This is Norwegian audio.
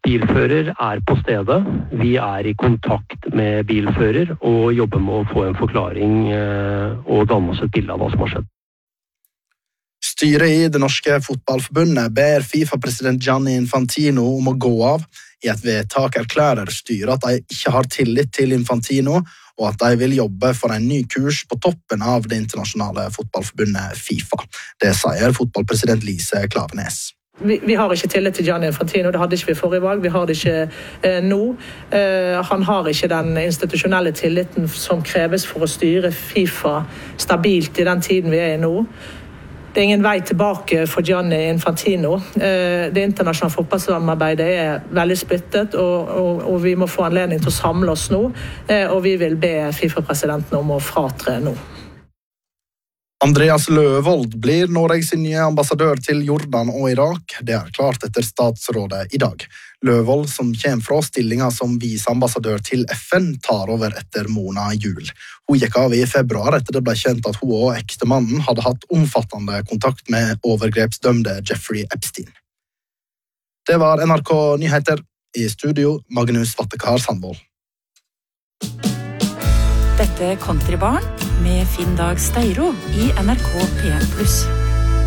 bilfører på stedet. Vi I kontakt med bilfører og jobber med å få en forklaring og danne oss et bilde av hva som har skjedd. Styret I det norske fotballforbundet ber FIFA-president Gianni Infantino om å gå av. I et vedtak erklærer styret at de ikke har tillit til Infantino, og at de vil jobbe for en ny kurs på toppen av det internasjonale fotballforbundet FIFA. Det sier fotballpresident Lise Klaveness. Vi har ikke tillit til Gianni Infantino, det hadde ikke vi forrige valg, vi har det ikke nå. Han har ikke den institusjonelle tilliten som kreves for å styre FIFA stabilt I den tiden vi I nå. Det ingen vei tilbake for Gianni Infantino. Det internasjonale fotballsamarbeidet veldig splittet, og vi må få anledning til å samle oss nå, og vi vil be FIFA-presidenten om å fratre nå. Andreas Løvold blir Norges nye ambassadør til Jordan og Irak. Det klart etter statsrådet I dag. Løvold, som kommer fra stillingen som viseambassadør til FN, tar over etter Mona Juel. Hun gikk av I februar etter det ble kjent at hun og ektemannen hadde hatt omfattende kontakt med overgrepsdømte Jeffrey Epstein. Det var NRK Nyheter. I studio, Magnus Vattekar Sandvold. Dette Countrybarn med Finn Dag Steiro I NRK P1+.